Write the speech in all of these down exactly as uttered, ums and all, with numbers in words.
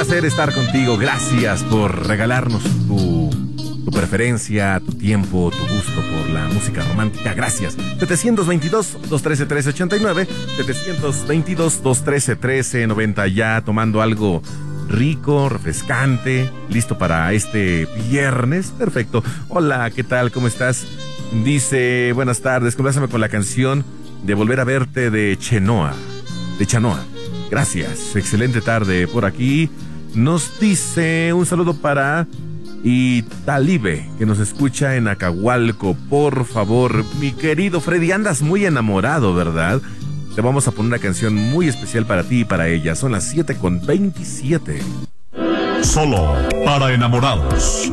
placer estar contigo. Gracias por regalarnos tu, tu preferencia, tu tiempo, tu gusto por la música romántica. Gracias. setecientos veintidós, doscientos trece, trece ochenta y nueve. setecientos veintidós, doscientos trece, trece noventa. Ya tomando algo rico, refrescante, listo para este viernes. Perfecto. Hola, ¿qué tal? ¿Cómo estás? Dice, buenas tardes, complázame con la canción de Volver a Verte de Chenoa. De Chanoa. Gracias. Excelente tarde por aquí. Nos dice un saludo para Italibe, que nos escucha en Acahualco. Por favor, mi querido Freddy, andas muy enamorado, ¿verdad? Te vamos a poner una canción muy especial para ti y para ella. Son las siete con veintisiete. Solo para enamorados.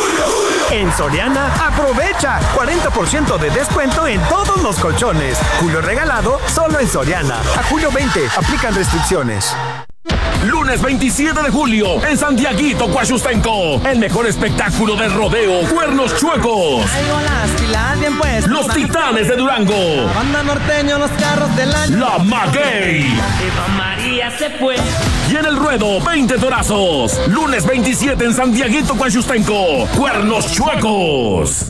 En Soriana, aprovecha cuarenta por ciento de descuento en todos los colchones. Julio regalado, solo en Soriana. A julio veinte, aplican restricciones. Lunes veintisiete de julio, en Santiaguito, Coachustenco. El mejor espectáculo del rodeo, Cuernos Chuecos. Traigo las pilas bien puestas. Los Titanes de Durango. La banda norteño, los carros del año. La Maguey. Eva María se fue. Y en el ruedo, veinte torazos. Lunes veintisiete en Santiaguito, Coachustenco. Cuernos Chuecos.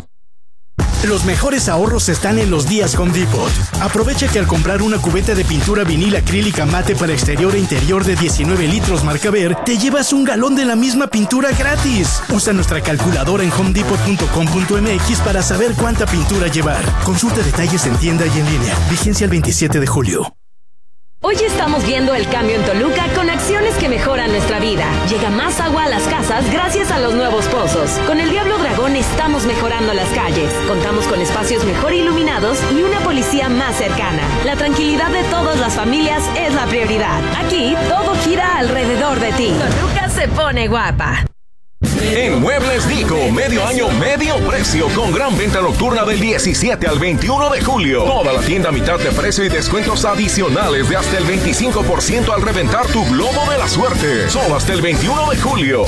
Los mejores ahorros están en los días Home Depot. Aprovecha que al comprar una cubeta de pintura vinil acrílica mate para exterior e interior de diecinueve litros marca Ver, te llevas un galón de la misma pintura gratis. Usa nuestra calculadora en home depot punto com punto m x para saber cuánta pintura llevar. Consulta detalles en tienda y en línea. Vigencia el veintisiete de julio. Hoy estamos viendo el cambio en Toluca con acciones que mejoran nuestra vida. Llega más agua a las casas gracias a los nuevos pozos. Con el Diablo Dragón estamos mejorando las calles. Contamos con espacios mejor iluminados y una policía más cercana. La tranquilidad de todas las familias es la prioridad. Aquí todo gira alrededor de ti. Toluca se pone guapa. En Muebles Dico, medio año, medio precio, con gran venta nocturna del diecisiete al veintiuno de julio. Toda la tienda a mitad de precio y descuentos adicionales de hasta el veinticinco por ciento al reventar tu globo de la suerte. Solo hasta el veintiuno de julio.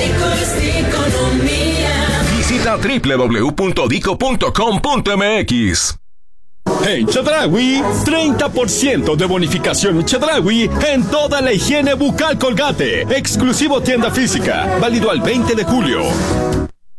Visita doble u doble u doble u punto dico punto com punto m x. En Chedraui, treinta por ciento de bonificación en Chedraui en toda la higiene bucal Colgate. Exclusivo tienda física, válido al veinte de julio.